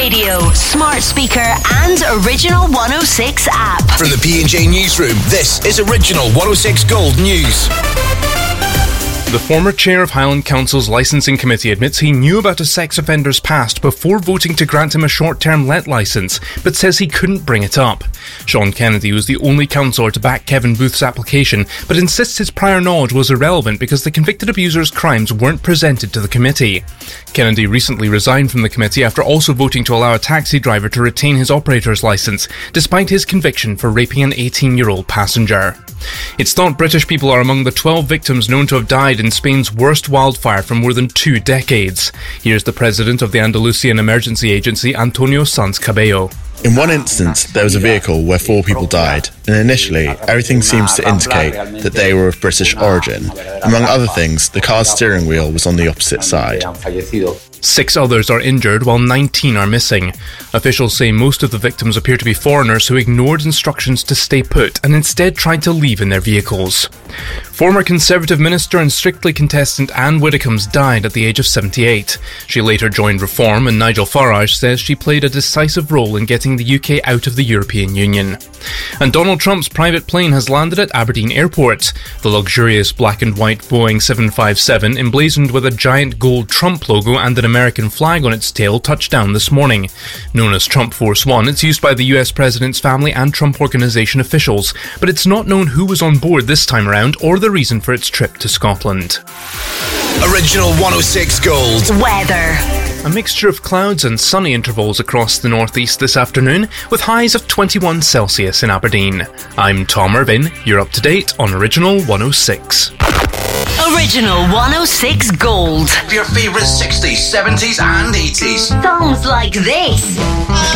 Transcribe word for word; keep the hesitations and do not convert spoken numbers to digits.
radio, smart speaker and Original one oh six app. From the P and J Newsroom, this is Original one oh six Gold News. The former chair of Highland Council's licensing committee admits he knew about a sex offender's past before voting to grant him a short-term let licence, but says he couldn't bring it up. Sean Kennedy was the only councillor to back Kevin Booth's application, but insists his prior knowledge was irrelevant because the convicted abuser's crimes weren't presented to the committee. Kennedy recently resigned from the committee after also voting to allow a taxi driver to retain his operator's licence, despite his conviction for raping an eighteen-year-old passenger. It's thought British people are among the twelve victims known to have died in Spain's worst wildfire for more than two decades. Here's the president of the Andalusian Emergency Agency, Antonio Sanz Cabello. In one instance, there was a vehicle where four people died, and initially, everything seems to indicate that they were of British origin. Among other things, the car's steering wheel was on the opposite side. Six others are injured, while nineteen are missing. Officials say most of the victims appear to be foreigners who ignored instructions to stay put and instead tried to leave in their vehicles. Former Conservative minister and Strictly contestant Anne Widdecombe died at the age of seventy-eight. She later joined Reform, and Nigel Farage says she played a decisive role in getting the U K out of the European Union. And Donald Trump's private plane has landed at Aberdeen Airport. The luxurious black and white Boeing seven fifty-seven, emblazoned with a giant gold Trump logo and an American flag on its tail, touched down this morning. Known as Trump Force One, it's used by the U S president's family and Trump Organization officials, but it's not known who was on board this time around or the reason for its trip to Scotland. Original one oh six Gold. Weather. A mixture of clouds and sunny intervals across the northeast this afternoon, with highs of twenty-one Celsius in Aberdeen. I'm Tom Irvin. You're up to date on Original one oh six. Original one oh six Gold. Your favourite sixties, seventies and eighties. Songs like this.